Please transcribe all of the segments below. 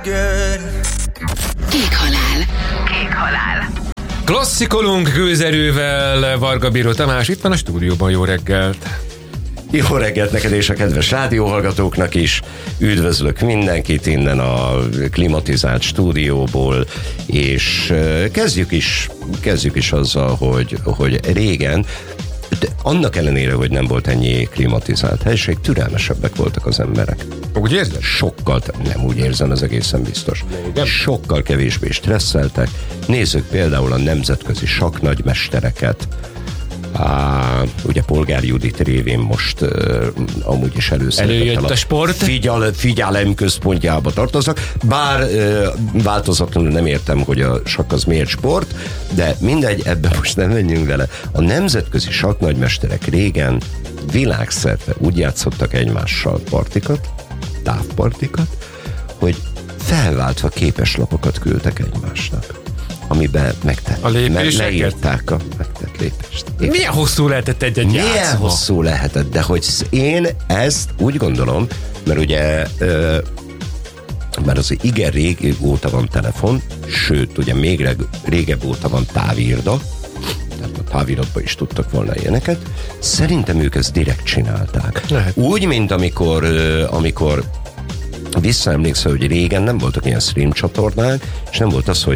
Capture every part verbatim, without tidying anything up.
Kék halál. Kék halál. Klasszikolunk gőzerővel, Varga Bíró Tamás itt van a stúdióban, jó reggelt! Jó reggelt neked és a kedves rádióhallgatóknak is. Üdvözlök mindenkit innen a klimatizált stúdióból, és kezdjük is, kezdjük is azzal, hogy, hogy régen, de annak ellenére, hogy nem volt ennyi klimatizált helység, türelmesebbek voltak az emberek. Úgy érzed? Sokkal, nem úgy érzem, ez egészen biztos. Igen. Sokkal kevésbé stresszeltek. Nézzük például a nemzetközi sakknagymestereket. Á, ugye Polgár Judit révén most uh, amúgy is előjött a, a sport. Figyel, figyelem központjába tartoznak, bár uh, változatlanul nem értem, hogy a sakk az miért sport, de mindegy, ebben most nem menjünk vele. A nemzetközi sakknagymesterek régen világszerte úgy játszottak egymással partikat, távpartikat, hogy felváltva képeslapokat küldtek egymásnak, amiben megtett, a lépéseket? Me- leírták a megtett lépést. Én. Milyen hosszú lehetett egy-egy Milyen játszma? hosszú lehetett, de hogy én ezt úgy gondolom, mert ugye ö, mert az igen régóta van telefon, sőt, ugye még reg, régebb óta van távirda, tehát a táviratban is tudtak volna ilyeneket, szerintem ők ezt direkt csinálták. Lehet. Úgy, mint amikor, ö, amikor visszaemlékszel, hogy régen nem voltak ilyen stream csatornák, és nem volt az, hogy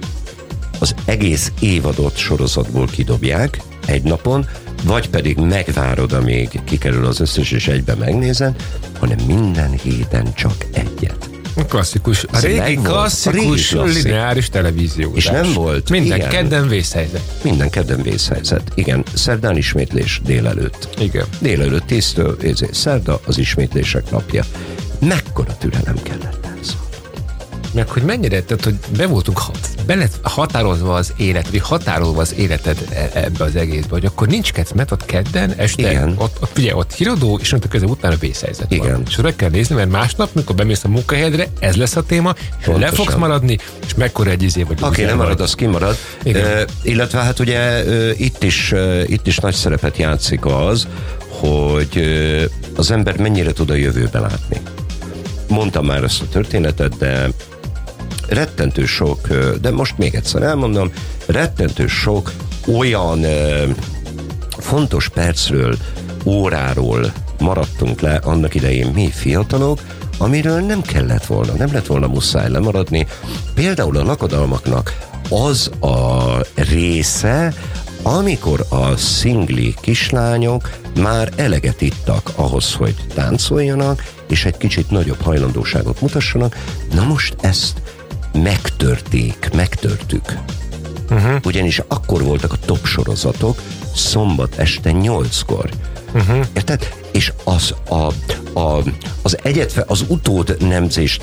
az egész évadot sorozatból kidobják egy napon, vagy pedig megvárod, amíg kikerül az összes, és egyben megnézed, hanem minden héten csak egyet. Klasszikus. A régi Megvolt. klasszikus, A régi lineáris televíziós. És nem volt. Minden igen. kedden vészhelyzet. Minden kedden vészhelyzet. Igen, szerdán ismétlés délelőtt. Igen. Délelőtt tíztől szerda az ismétlések napja. Mekkora türelem kellett ez? Meg hogy mennyire, tehát hogy be voltunk hat, be lett határozva az élet, vagy határolva az életed ebbe az egészbe, hogy akkor nincs kedv, mert ott kedden, este, igen. ott, ott, ugye, ott híradó, és ott közben utána vészhelyzet igen. van. És oda kell nézni, mert másnap, mikor bemész a munkahelyedre, ez lesz a téma, és le fogsz maradni, és mekkora egy izé vagy. Aki nem marad, az kimarad. Uh, illetve hát ugye uh, itt, is, uh, itt is nagy szerepet játszik az, hogy uh, az ember mennyire tud a jövőbe látni. Mondtam már ezt a történetet, de rettentő sok, de most még egyszer elmondom, rettentő sok olyan uh, fontos percről, óráról maradtunk le annak idején mi fiatalok, amiről nem kellett volna, nem lett volna muszáj lemaradni. Például a lakodalmaknak az a része, amikor a szingli kislányok már eleget ittak ahhoz, hogy táncoljanak, és egy kicsit nagyobb hajlandóságot mutassanak. Na most ezt megtörték, megtörtük. Uh-huh. Ugyanis akkor voltak a top sorozatok szombat este nyolckor. Uh-huh. Érted? És az a, a, az egyetve, az utód nemzést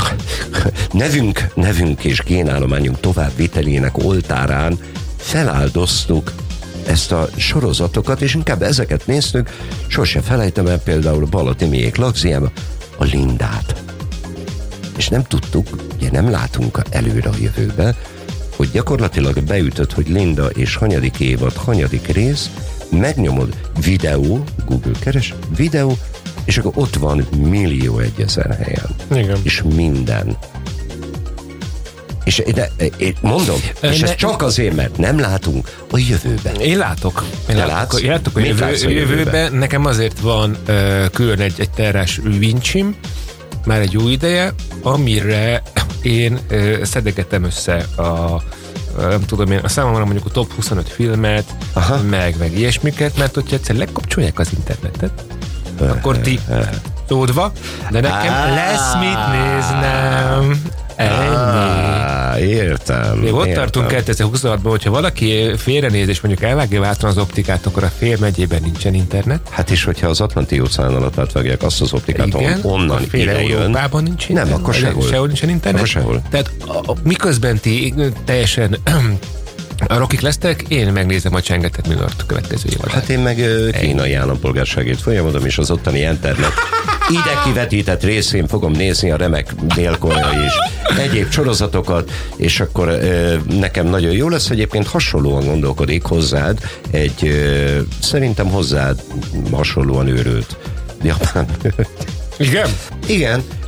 nevünk, nevünk és génállományunk továbbvitelének oltárán feláldoztuk ezt a sorozatokat, és inkább ezeket néztük. Sose felejtem el például Balatimiék Lagziába a Lindát. És nem tudtuk, ugye nem látunk előre a jövőbe, hogy gyakorlatilag beütött, hogy Linda és hanyadik évad, hanyadik rész, megnyomod videó, Google keres, videó, és akkor ott van millió egyezer helyen. Igen. És minden. És de, én mondom, Ö, és ne, ez csak azért, mert nem látunk a jövőben. Én látok. Én Te látok, látsz? én látok a, Mit jövő, látsz a jövőben. jövőben. Nekem azért van uh, külön egy, egy terrás vincsim, már egy jó ideje, amire én uh, szedegetem össze a uh, nem tudom én, a számomra mondjuk a top huszonöt filmet, aha, meg, meg ilyesmiket, mert hogyha egyszer lekapcsolják az internetet, akkor ti tódva, de nekem ah, lesz mit néznem. Ennyi. Ah, értem. Még ott értem. tartunk kétezer-huszonhatban, hogyha valaki félrenéz és mondjuk elvágja váltani az optikát, akkor a fél megyében nincsen internet. Hát és hogyha az Atlanti óceán alatt átvágják azt az optikát, igen, onnan ide jön. Európában nincs internet. Nem, akkor sehol. Sehol nincsen internet. Akkor sehol. Tehát a, a, miközben ti teljesen a rokik lesztek, én megnézem a Csengetett Millert következő évadát. Hát én meg kínai állampolgárságért folyamodom, és az ottani internet ide kivetített részén fogom nézni a remek dél-koreai és egyéb sorozatokat, és akkor ö, nekem nagyon jó lesz. Egyébként hasonlóan gondolkodik hozzád egy ö, szerintem hozzád hasonlóan őrült japán. Igen? Igen,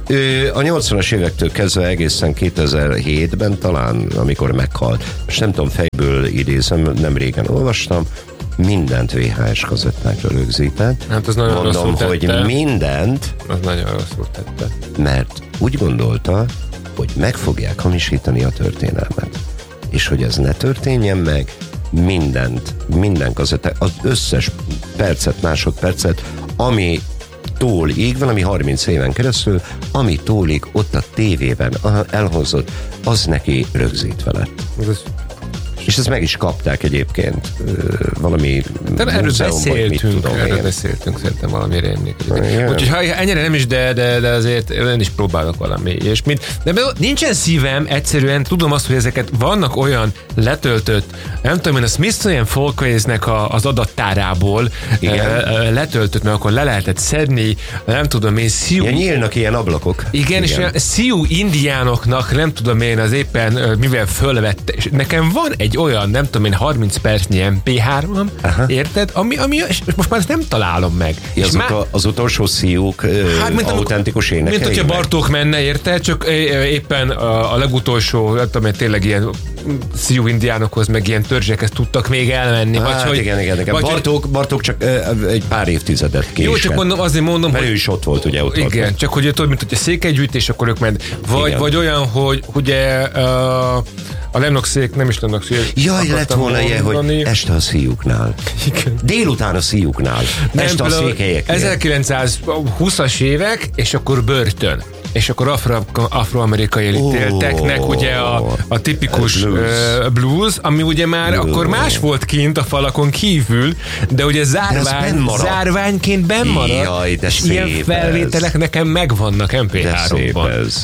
A nyolcvanas évektől kezdve egészen kétezer-hétben talán, amikor meghalt, most nem tudom, fejből idézem, nem régen olvastam, mindent vé há es kazettákra rögzített. Hát az nagyon Mondom, rosszul hogy tette. mindent, Az nagyon rosszul tette. mert úgy gondolta, hogy meg fogják hamisítani a történelmet. És hogy ez ne történjen meg, mindent, minden kazettát, az összes percet, másodpercet, ami tólig, valami harminc éven keresztül, ami tólig ott a tévében elhozott, az neki rögzítve lett. Ez És ezt meg is kapták egyébként valami de erről múzeumban, mit beszéltünk, tudom erről én. beszéltünk szerintem valami rémlik. Igen. Úgyhogy ha ennyire nem is, de, de, de azért én is próbálok valami ilyesmit. De nincsen szívem, egyszerűen tudom azt, hogy ezeket vannak olyan letöltött, nem tudom én, a Smithsonian Folkways-nek a, az adattárából Igen. letöltött, mert akkor le lehetett szedni, nem tudom én, Sioux... Ja, nyílnak ilyen ablakok. Igen, Igen, és a Sioux indiánoknak nem tudom én az éppen mivel fölvette, és nekem van egy olyan, nem tudom én, harminc percnyi em pé három, érted? Ami, ami, és most már ezt nem találom meg. Ja, és azok már, a, az utolsó Sioux hát, mint autentikus énekei. Mint hogyha Bartók menne, érted? Csak éppen a, a legutolsó, nem tudom én, tényleg ilyen Sioux indiánokhoz, meg ilyen törzsekhez tudtak még elmenni. Hát, vagy, hogy, igen, igen, igen. Vagy, Bartók, Bartók csak uh, egy pár évtizedet később. Jó, csak mondom, azért mondom, mert hogy ő is ott volt, ugye ott igen, volt. csak hogy tudod, mint hogy a székelygyűjtés, akkor ők ment. Vagy, vagy olyan, hogy ugye uh, a Lennoxék, nem is Lennoxék. Jaj, lett volna ilyen, hogy este a Sioux-nál. Igen. Délután a Sioux-nál. Este a székelyeknél. ezerkilencszázhúszas évek, és akkor börtön. És akkor afro, afroamerikai elítélteknek, Oh, ugye a, a tipikus blues. Uh, blues, ami ugye már Oh. akkor más volt kint a falakon kívül, de ugye zárvány, benn maradt. zárványként benn maradt. Jaj, de és ilyen szép felvételek ez. nekem megvannak em pé De szép háromban. ez.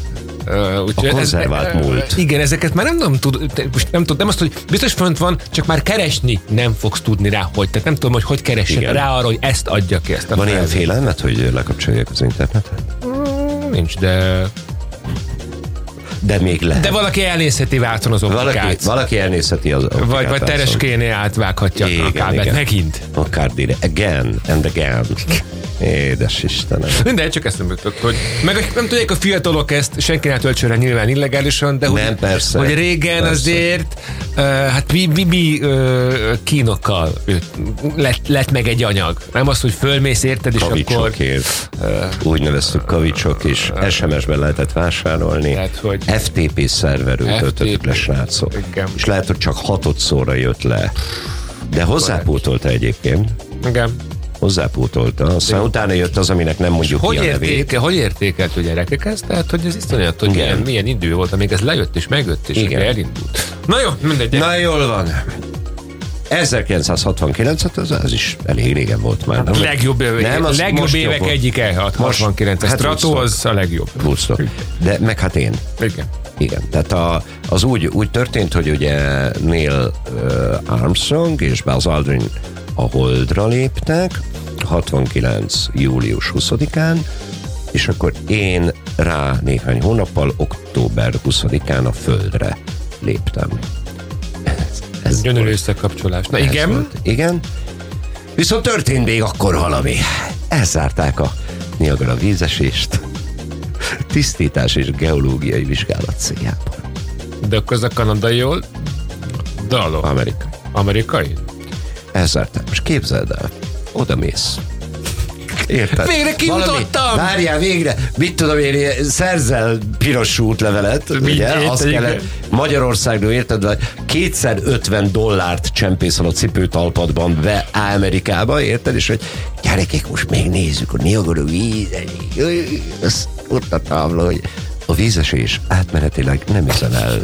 Uh, A konzervált ez, múlt. Igen, ezeket már nem, nem tud, te- most nem tudom, nem azt, hogy biztos fönt van, csak már keresni nem fogsz tudni rá, hogy. Tehát nem tudom, hogy hogy keresek Igen. rá arra, hogy ezt adja ki, ezt a Van ilyen felvételt. félelmet, hogy lekapcsolják az internetet? Nincs, de... De még lehet. De valaki elnézheti válton az valaki, optikát. valaki elnézheti az optikát. Vagy, vagy tereskéné átvághatja Igen, a kábelt. igen. Megint. Akár dire. Again and again. Édes Istenem. Mindegy, csak eszembe jutott, hogy meg nem tudják a fiatalok ezt, senki ne töltsön rá nyilván illegálisan, de Nem, hogy, persze. hogy régen Persze. azért uh, hát mi, mi, mi uh, kínokkal uh, lett, lett meg egy anyag. Nem az, hogy fölmész érted, és akkor... Kavicsokért. Úgy neveztük kavicsok is. es em es-ben lehetett vásárolni. Tehát, hogy- ef té pé szerverről ef té pé. töltöttük le, srácok. Igen. És lehet, hogy csak hatodszorra jött le. De hozzápótolta egyébként. Igen. Hozzápótolta. Aztán utána jött az, aminek nem mondjuk Hogy, ki a nevét. értéke, hogy értékelt a gyerekek ezt? Tehát, hogy ez iszonyat, hogy Igen. milyen, milyen idő volt, amíg ez lejött és megjött, és Igen. elindult. Na jó, mindegy. Na jól van. ezerkilencszázhatvankilenc, hát az, az is elég régen volt már. Nem? Legjobb, Nem, az legjobb most évek jobb volt. egyike, hatvankilenc. Most- Hát hát Strato Woodstock. az a legjobb. Woodstock. De meg hát én. Igen. Igen, tehát a, az úgy, úgy történt, hogy ugye Neil uh, Armstrong és Buzz Aldrin a Holdra léptek, hatvankilenc. július huszadikán, és akkor én rá néhány hónappal, október huszadikán a Földre léptem. Ez, ez Gyönyörű volt. összekapcsolás. Na Ez igen. volt. Igen. Viszont történt még akkor valami. Elzárták a Niagara vízesést tisztítás és geológiai vizsgálat céljában. De akkor ez a kanadai old- dalok. Amerika. Amerikai? Elzárták. Most képzeld el, oda mész. Érted? Végre kijutottam! Valami- Várjál, végre! Mit tudom én, szerzel piros útlevelet, ugye? Mindent, Azt igen. kellett Magyarországról, érted? Vagy kétszázötven dollárt csempészel a cipőtalpadban be Amerikába, érted? És hogy gyerekek, most még nézzük a Niagara vízesés. Az ott a tábla, hogy a vízesés átmenetileg nem üzenel.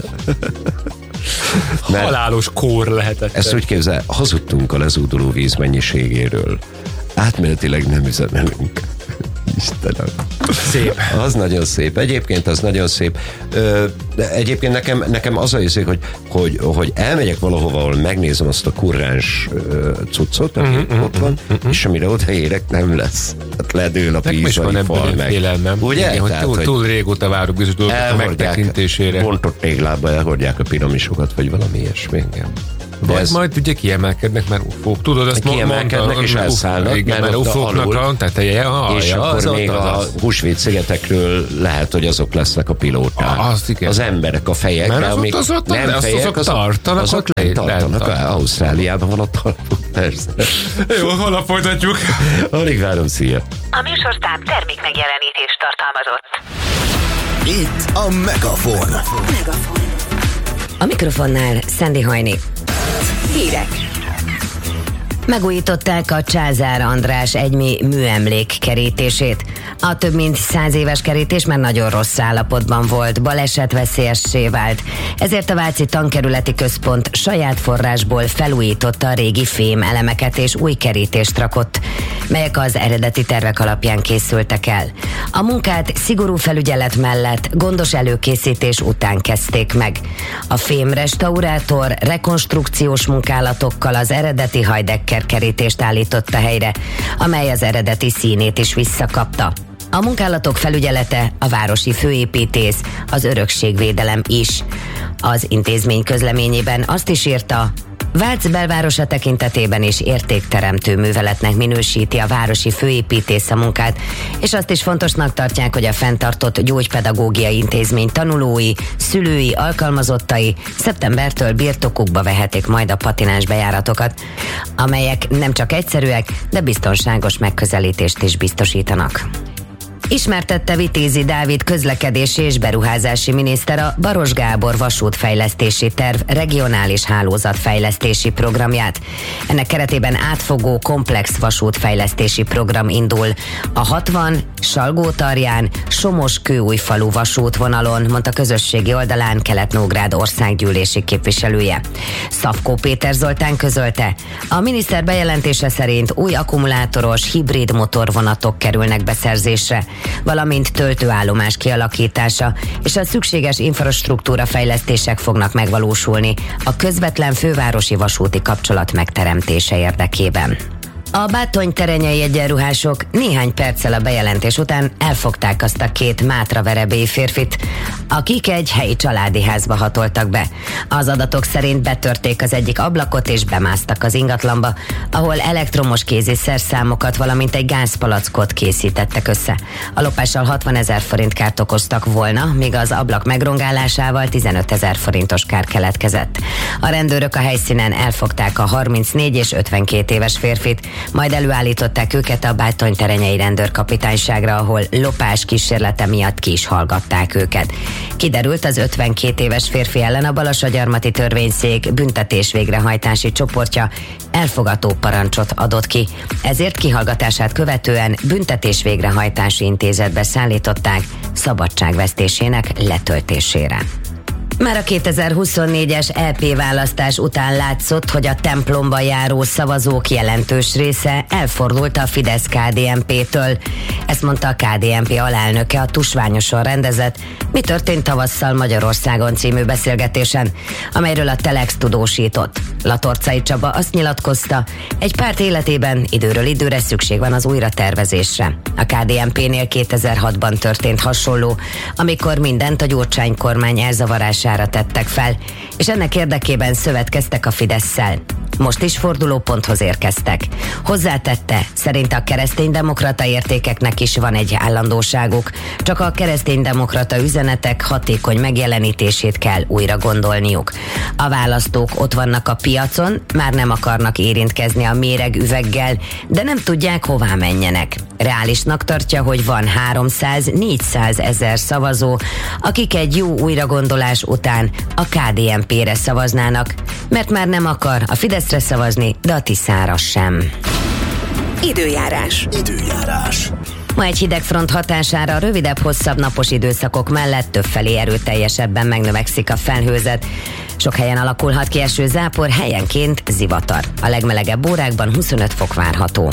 Mert Halálos kór lehetett. ezt úgy képzel, hazudtunk a lezúduló víz mennyiségéről. Átmenetileg nem üzemelünk. Istenem. Szép. Az nagyon szép. Egyébként az nagyon szép. Ö, de egyébként nekem, nekem az a hiszék, hogy, hogy, hogy elmegyek valahova, ahol megnézem azt a kurráns ö, cuccot, ami uh-huh, ott van, uh-huh. és amire odaérek, nem lesz. Hát ledől a Nekem is píz, van vagy ebből fal egy meg. félelmem. Ugye? Igen, hogy Tehát, túl, hogy túl régóta várok bizonyos dolgok a elhordják, megtekintésére. bontott téglába elhordják a piramisokat, vagy valami ilyesmi. Igen. Vagy ez... majd ugye kiemelkednek, mert ufók. Tudod, ezt kiemelkednek és elszállnak, igen, mert ufóknak a teteje, ah, és ja, akkor az még az a az. húsvét szigetekről lehet, hogy azok lesznek a pilóták. Az, az emberek a fejek, mert amik az ott, nem az fejek, azok azok tartanak, azok ott tartanak. tartanak. Ausztráliában van ott talpuk, persze. Jó, holnap folytatjuk. Alig várom, szia. A műsorszám termék megjelenítést tartalmazott. Itt a Megafon. Megafon. A mikrofonnál Szendi Hajni. Hírek. Megújították a Császár András egymi műemlék kerítését. A több mint száz éves kerítés már nagyon rossz állapotban volt, balesetveszélyessé vált. Ezért a Váci Tankerületi Központ saját forrásból felújította a régi fém elemeket és új kerítést rakott, melyek az eredeti tervek alapján készültek el. A munkát szigorú felügyelet mellett gondos előkészítés után kezdték meg. A fémrestaurátor rekonstrukciós munkálatokkal az eredeti Heidecker kerítést állította helyre, amely az eredeti színét is visszakapta. A munkálatok felügyelete a városi főépítész, az örökségvédelem is. Az intézmény közleményében azt is írta, Vác belvárosa tekintetében is értékteremtő műveletnek minősíti a városi főépítész a munkát, és azt is fontosnak tartják, hogy a fenntartott gyógypedagógiai intézmény tanulói, szülői, alkalmazottai szeptembertől birtokukba vehetik majd a patináns bejáratokat, amelyek nem csak egyszerűek, de biztonságos megközelítést is biztosítanak. Ismertette Vitézi Dávid közlekedési és beruházási miniszter a Baros Gábor vasútfejlesztési terv regionális hálózatfejlesztési programját. Ennek keretében átfogó komplex vasútfejlesztési program indul a hatvan Salgótarján, Somos-Kőújfalu vasútvonalon, mondta közösségi oldalán Kelet-Nógrád országgyűlési képviselője. Szafkó Péter Zoltán közölte, a miniszter bejelentése szerint új akkumulátoros hibrid motorvonatok kerülnek beszerzésre, valamint töltőállomás kialakítása és a szükséges infrastruktúra fejlesztések fognak megvalósulni a közvetlen fővárosi vasúti kapcsolat megteremtése érdekében. A bátony-terenyei egyenruhások néhány perccel a bejelentés után elfogták azt a két mátraverebélyi férfit, akik egy helyi családi házba hatoltak be. Az adatok szerint betörték az egyik ablakot és bemásztak az ingatlanba, ahol elektromos kézi szerszámokat, valamint egy gázpalackot készítettek össze. A lopással hatvanezer forint kárt okoztak volna, míg az ablak megrongálásával tizenötezer forintos kár keletkezett. A rendőrök a helyszínen elfogták a harmincnégy és ötvenkét éves férfit, majd előállították őket a bátony-terenyei rendőrkapitányságra, ahol lopás kísérlete miatt ki is hallgatták őket. Kiderült, az ötvenkét éves férfi ellen a Balassagyarmati törvényszék büntetés végrehajtási csoportja elfogató parancsot adott ki. Ezért kihallgatását követően büntetés végrehajtási intézetbe szállították szabadságvesztésének letöltésére. Már a kétezer-huszonnégyes é pé választás után látszott, hogy a templomba járó szavazók jelentős része elfordult a Fidesz-ká dé en pé-től. Ezt mondta a ká dé en pé alelnöke a Tusványoson rendezett Mi történt tavasszal Magyarországon című beszélgetésen, amelyről a Telex tudósított. Latorcai Csaba azt nyilatkozta, egy párt életében időről időre szükség van az újratervezésre. A ká dé en pé-nél kétezer-hatban történt hasonló, amikor mindent a Gyurcsány kormány elzavarására tettek fel, és ennek érdekében szövetkeztek a Fidesszel. Most is fordulóponthoz érkeztek. Hozzátette, szerint a kereszténydemokrata értékeknek is van egy állandóságuk, csak a kereszténydemokrata üzenetek hatékony megjelenítését kell újra gondolniuk. A választók ott vannak a piacon, már nem akarnak érintkezni a méreg üveggel, de nem tudják, hová menjenek. Reálisnak tartja, hogy van háromszáz-négyszáz ezer szavazó, akik egy jó újragondolás után a ká dé en pé-re szavaznának, mert már nem akar a Fideszre szavazni, de a Tiszára sem. Időjárás. Időjárás. Ma egy hideg front hatására rövidebb, hosszabb napos időszakok mellett többfelé erőteljesebben megnövekszik a felhőzet. Sok helyen alakulhat ki eső, zápor, helyenként zivatar. A legmelegebb órákban huszonöt fok várható.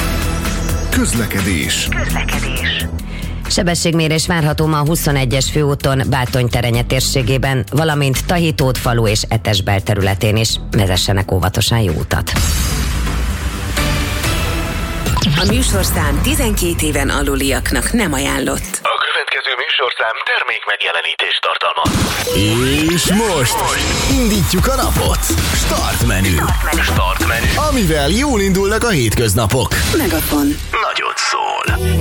Közlekedés. Közlekedés. Sebességmérés várható ma a huszonegyes főúton Bátony-Terenye térségében, valamint Tahitótfalu és Etesbel területén is. Vezessenek óvatosan, jó utat! A műsorszám tizenkét éven aluliaknak nem ajánlott. A következő műsorszám műsorszám termék megjelenítés tartalmaz. És most indítjuk a napot. Start menü. Start menü. Amivel jól indulnak a hétköznapok. Megafon. Nagyot szól.